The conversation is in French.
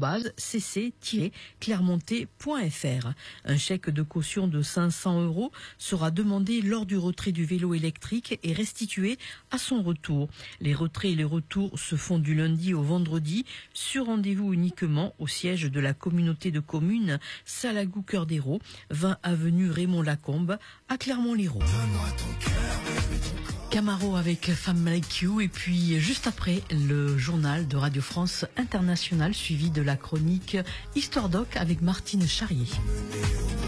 info@cc-clermontais.fr. Un chèque de caution de 500 € sera demandé lors du retrait du vélo électrique et restitué à son retour. Les retraits et les retours se font du lundi au vendredi sur rendez-vous uniquement au siège de la communauté de communes Salagou-Cœur d'Hérault, 20 avenue Raymond Lacombe à Clermont-Lérault. Camaro avec Femme Like You, et puis juste après le journal de Radio France Internationale suivi de la chronique Histoire Doc avec Martine Charrier.